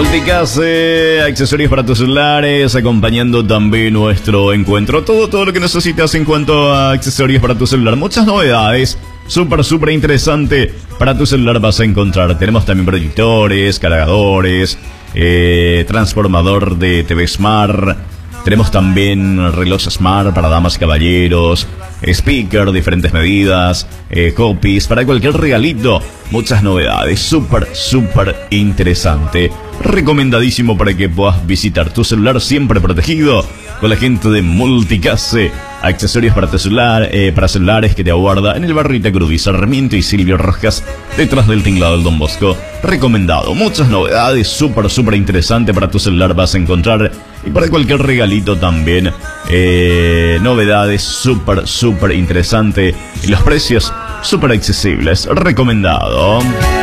Multicase, accesorios para tus celulares, acompañando también nuestro encuentro. Todo lo que necesitas en cuanto a accesorios para tu celular. Muchas novedades, súper interesante para tu celular vas a encontrar. Tenemos también proyectores, cargadores, transformador de TV Smart. Tenemos también reloj Smart para damas y caballeros, speaker, diferentes medidas, copies, para cualquier regalito. Muchas novedades, súper interesante. Recomendadísimo para que puedas visitar tu celular siempre protegido con la gente de Multicase. Accesorios para tu celular, para celulares que te aguarda en el barrio Itacurubí, Sarmiento y Silvio Rojas, detrás del tinglado del Don Bosco. Recomendado, muchas novedades, súper interesante para tu celular vas a encontrar. Y para cualquier regalito también, novedades súper interesante. Y los precios súper accesibles, recomendado.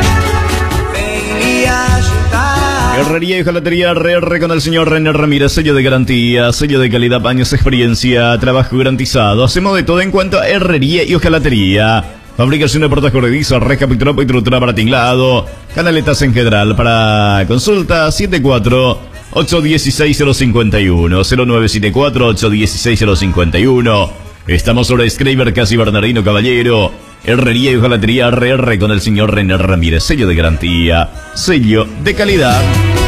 Herrería y hojalatería RR con el señor René Ramírez, sello de garantía, sello de calidad, años de experiencia, trabajo garantizado. Hacemos de todo en cuanto a herrería y hojalatería. Fabricación de puertas corredizas, reja, pictropa y trutura para tinglado, canaletas en general. Para consulta 74-816-051, 0974-816-051. Estamos sobre Scraver, Casi Bernardino Caballero. Herrería y hojalatería RR con el señor René Ramírez, sello de garantía, sello de calidad.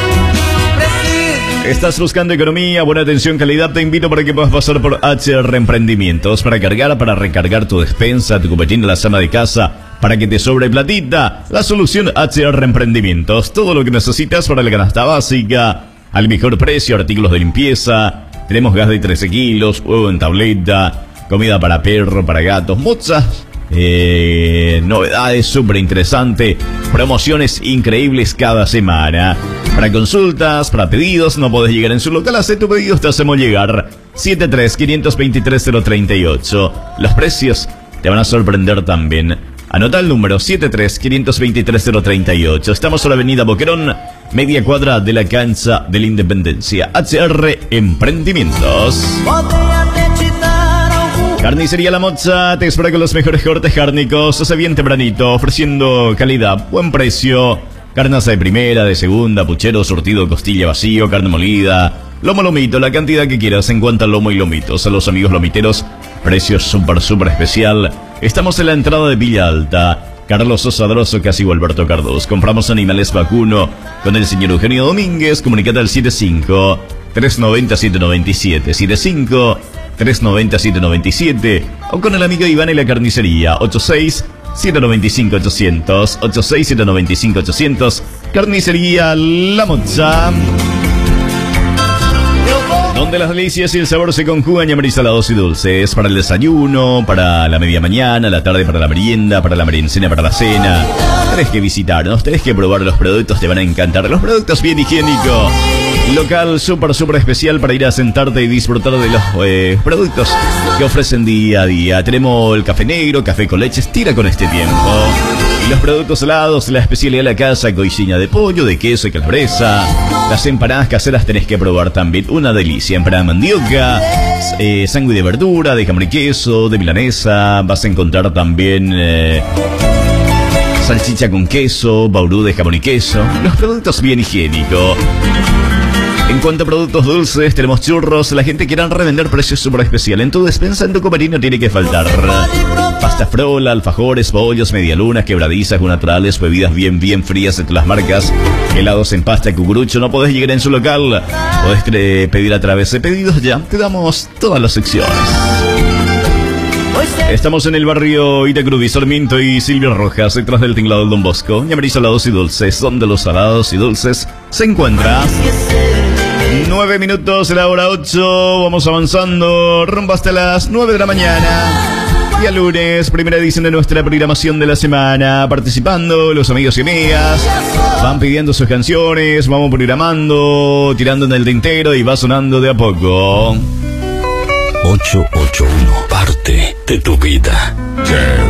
¿Estás buscando economía, buena atención, calidad? Te invito para que puedas pasar por HR Emprendimientos para cargar, para recargar tu despensa, tu cupetín, la zona de casa, para que te sobre platita. La solución HR Emprendimientos, todo lo que necesitas para la canasta básica, al mejor precio, artículos de limpieza. Tenemos gas de 13 kilos, huevo en tableta, comida para perro, para gatos, muchas novedades súper interesantes, promociones increíbles cada semana. Para consultas, para pedidos, no podés llegar en su local, haz tu pedido, te hacemos llegar. 73-523-038. Los precios te van a sorprender también. Anota el número 73-523-038. Estamos en la avenida Boquerón, media cuadra de la cancha de la Independencia. HR Emprendimientos. Carnicería La Mocha te espera con los mejores cortes cárnicos. Hace bien tempranito, ofreciendo calidad, buen precio. Carnaza de primera, de segunda, puchero, surtido, costilla vacío, carne molida, lomo, lomito, la cantidad que quieras en cuanto a lomo y lomitos. A los amigos lomiteros, precios súper especial. Estamos en la entrada de Villa Alta. Carlos Osadroso, casi Alberto Cardós. Compramos animales vacuno con el señor Eugenio Domínguez. Comunicate al 75-390-797. 75-390-797. O con el amigo Iván en la carnicería. 86-795-800. 86-795-800. Carnicería La Mocha. Donde las delicias y el sabor se conjugan, y salados y dulces. Para el desayuno, para la media mañana, la tarde para la merienda, para la meriendecena, para la cena. Tenés que visitarnos, tenés que probar los productos, te van a encantar. Los productos bien higiénicos. Local súper especial para ir a sentarte y disfrutar de los productos que ofrecen día a día. Tenemos el café negro, café con leche, estira con este tiempo. Y los productos salados, la especialidad de la casa, coicina de pollo, de queso y calabresa. Las empanadas caseras tenés que probar también, una delicia. Empanada de mandioca, sándwich de verdura, de jamón y queso, de milanesa. Vas a encontrar también salchicha con queso, baurú de jamón y queso. Los productos bien higiénicos. En cuanto a productos dulces, tenemos churros. La gente quiere revender precios súper especial. En tu despensa, en tu comerino, tiene que faltar pasta frola, alfajores, bollos, medialunas, quebradizas, naturales, bebidas bien frías de todas las marcas, helados en pasta, cucurucho. No podés llegar en su local. Podés pedir a través de pedidos ya. Te damos todas las secciones. Estamos en el barrio Itacurubí, Sarmiento y Silvio Rojas, detrás del tinglado del Don Bosco. Y salados y dulces, donde los salados y dulces se encuentran. 9 minutos, la hora 8. Vamos avanzando rumbo hasta las 9 de la mañana. Día lunes, primera edición de nuestra programación de la semana. Participando los amigos y amigas. Van pidiendo sus canciones, vamos programando, tirando en el tintero y va sonando de a poco. 881, parte de tu vida.